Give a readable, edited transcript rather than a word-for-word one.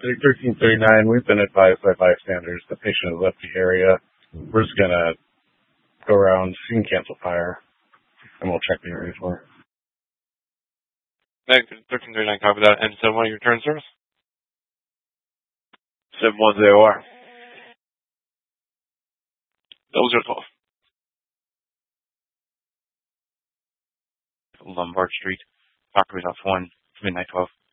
1339, we've been advised by bystanders the patient has left the area. We're just going to go around, see and cancel fire, and we'll check the area for it. 1339, copy that. And 71, your return service? 710R. 0012. Lombard Street, Doctor's Office 1, midnight 12.